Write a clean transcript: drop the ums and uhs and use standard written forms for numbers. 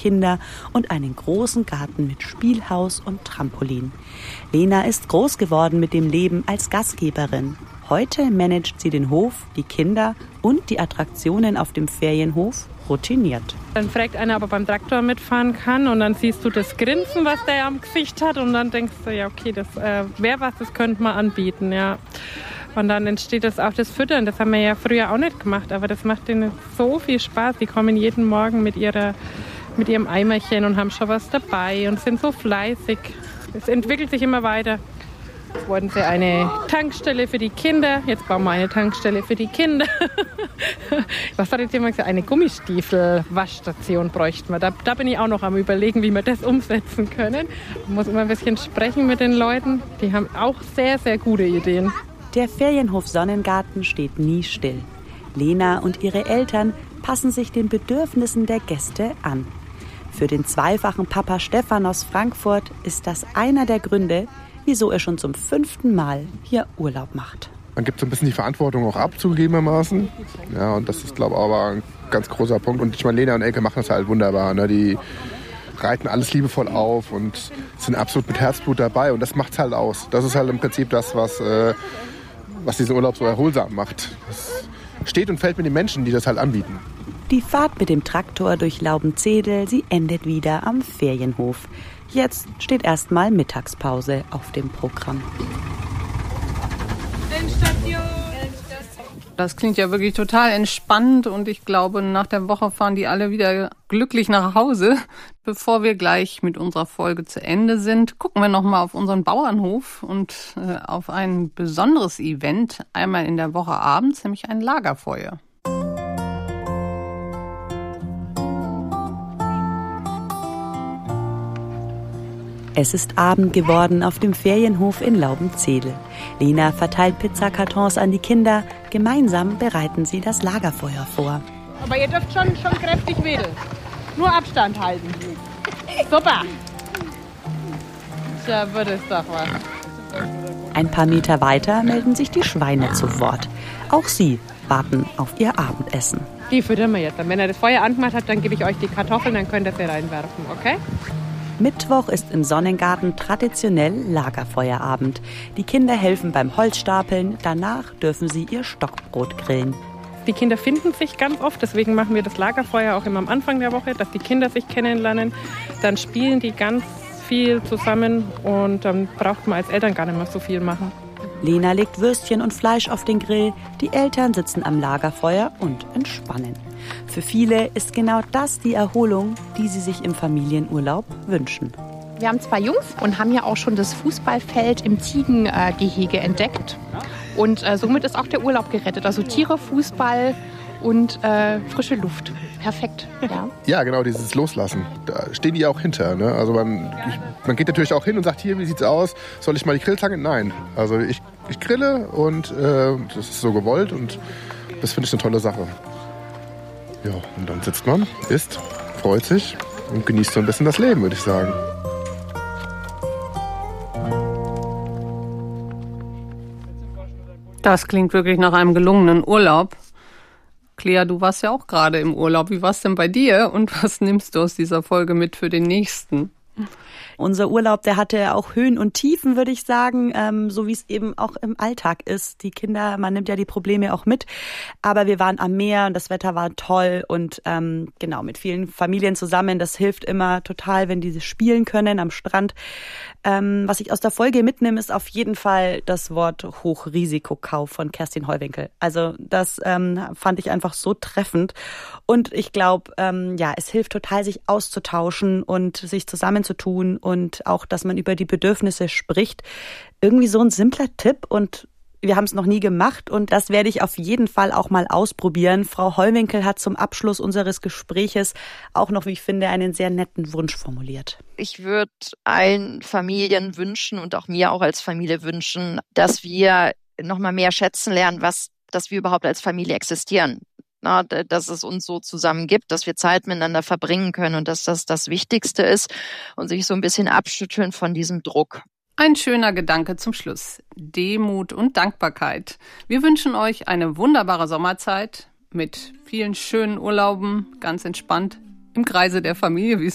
Kinder und einen großen Garten mit Spielhaus und Trampolin. Lena ist groß geworden mit dem Leben als Gastgeberin. Heute managt sie den Hof, die Kinder und die Attraktionen auf dem Ferienhof routiniert. Dann fragt einer, ob er beim Traktor mitfahren kann und dann siehst du das Grinsen, was der am Gesicht hat und dann denkst du, ja okay, das wäre was, das könnte man anbieten, ja. Und dann entsteht das auch das Füttern, das haben wir ja früher auch nicht gemacht, aber das macht denen so viel Spaß. Die kommen jeden Morgen mit ihrem Eimerchen und haben schon was dabei und sind so fleißig. Es entwickelt sich immer weiter. Jetzt wollten sie eine Tankstelle für die Kinder. Jetzt bauen wir eine Tankstelle für die Kinder. Was hat jetzt jemand gesagt? Eine Gummistiefel-Waschstation bräuchten wir. Da bin ich auch noch am Überlegen, wie wir das umsetzen können. Man muss immer ein bisschen sprechen mit den Leuten. Die haben auch sehr, sehr gute Ideen. Der Ferienhof Sonnengarten steht nie still. Lena und ihre Eltern passen sich den Bedürfnissen der Gäste an. Für den zweifachen Papa Stefan aus Frankfurt ist das einer der Gründe, wieso er schon zum 5. Mal hier Urlaub macht. Man gibt so ein bisschen die Verantwortung auch ab, zugegebenermaßen. Ja, und das ist, glaube ich, aber ein ganz großer Punkt. Und ich meine, Lena und Elke machen das halt wunderbar. Ne? Die reiten alles liebevoll auf und sind absolut mit Herzblut dabei. Und das macht's halt aus. Das ist halt im Prinzip das, was diesen Urlaub so erholsam macht. Das steht und fällt mit den Menschen, die das halt anbieten. Die Fahrt mit dem Traktor durch Laubenzedel, sie endet wieder am Ferienhof. Jetzt steht erstmal Mittagspause auf dem Programm. Das klingt ja wirklich total entspannt und ich glaube, nach der Woche fahren die alle wieder glücklich nach Hause. Bevor wir gleich mit unserer Folge zu Ende sind, gucken wir nochmal auf unseren Bauernhof und auf ein besonderes Event, einmal in der Woche abends, nämlich ein Lagerfeuer. Es ist Abend geworden auf dem Ferienhof in Laubenzedel. Lena verteilt Pizzakartons an die Kinder. Gemeinsam bereiten sie das Lagerfeuer vor. Aber ihr dürft schon kräftig wedeln. Nur Abstand halten. Super. Tja, wird es doch was. Ein paar Meter weiter melden sich die Schweine zu Wort. Auch sie warten auf ihr Abendessen. Die füttern wir jetzt. Und wenn ihr das Feuer angemacht habt, dann gebe ich euch die Kartoffeln, dann könnt ihr sie reinwerfen, okay? Mittwoch ist im Sonnengarten traditionell Lagerfeuerabend. Die Kinder helfen beim Holzstapeln, danach dürfen sie ihr Stockbrot grillen. Die Kinder finden sich ganz oft, deswegen machen wir das Lagerfeuer auch immer am Anfang der Woche, dass die Kinder sich kennenlernen. Dann spielen die ganz viel zusammen und dann braucht man als Eltern gar nicht mehr so viel machen. Lena legt Würstchen und Fleisch auf den Grill. Die Eltern sitzen am Lagerfeuer und entspannen. Für viele ist genau das die Erholung, die sie sich im Familienurlaub wünschen. Wir haben 2 Jungs und haben ja auch schon das Fußballfeld im Ziegengehege entdeckt. Und somit ist auch der Urlaub gerettet. Also Tiere, Fußball und frische Luft. Perfekt. Ja, genau, dieses Loslassen. Da stehen die auch hinter. Ne? Also man geht natürlich auch hin und sagt, hier, wie sieht's aus? Soll ich mal die Grillzange? Nein. Also ich grille und das ist so gewollt und das finde ich eine tolle Sache. Ja, und dann sitzt man, isst, freut sich und genießt so ein bisschen das Leben, würde ich sagen. Das klingt wirklich nach einem gelungenen Urlaub. Clea, du warst ja auch gerade im Urlaub. Wie war es denn bei dir und was nimmst du aus dieser Folge mit für den nächsten? Unser Urlaub, der hatte auch Höhen und Tiefen, würde ich sagen, so wie es eben auch im Alltag ist. Die Kinder, man nimmt ja die Probleme auch mit, aber wir waren am Meer und das Wetter war toll und genau, mit vielen Familien zusammen, das hilft immer total, wenn die spielen können am Strand. Was ich aus der Folge mitnehme, ist auf jeden Fall das Wort Hochrisikokauf von Kerstin Heuwinkel. Also das fand ich einfach so treffend und ich glaube, ja, es hilft total, sich auszutauschen und sich zusammenzutun und auch, dass man über die Bedürfnisse spricht. Irgendwie so ein simpler Tipp und wir haben es noch nie gemacht und das werde ich auf jeden Fall auch mal ausprobieren. Frau Heuwinkel hat zum Abschluss unseres Gespräches auch noch, wie ich finde, einen sehr netten Wunsch formuliert. Ich würde allen Familien wünschen und auch mir auch als Familie wünschen, dass wir noch mal mehr schätzen lernen, dass wir überhaupt als Familie existieren. Na, dass es uns so zusammen gibt, dass wir Zeit miteinander verbringen können und dass das das Wichtigste ist und sich so ein bisschen abschütteln von diesem Druck. Ein schöner Gedanke zum Schluss. Demut und Dankbarkeit. Wir wünschen euch eine wunderbare Sommerzeit mit vielen schönen Urlauben, ganz entspannt im Kreise der Familie, wie